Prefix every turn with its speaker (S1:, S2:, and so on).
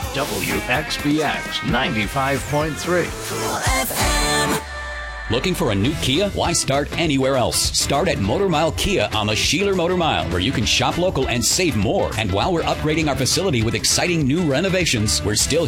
S1: WXBX 95.3.
S2: Looking for a new Kia? Why start anywhere else? Start at Motor Mile Kia on the Sheeler Motor Mile, where you can shop local and save more. And while we're upgrading our facility with exciting new renovations, we're still